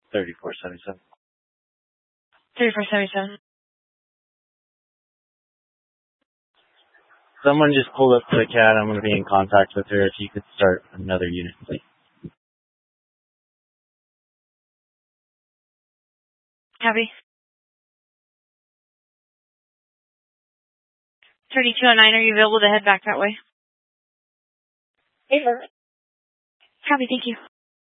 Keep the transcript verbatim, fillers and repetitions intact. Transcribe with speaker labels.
Speaker 1: thirty-four seventy-seven.
Speaker 2: thirty-four seventy-seven.
Speaker 1: Someone just pulled up to the cat. I'm going to be in contact with her. If you could start another unit, please.
Speaker 2: Copy. thirty-two oh nine, are you available to head back that way?
Speaker 3: Hey, sir.
Speaker 2: Copy, thank you.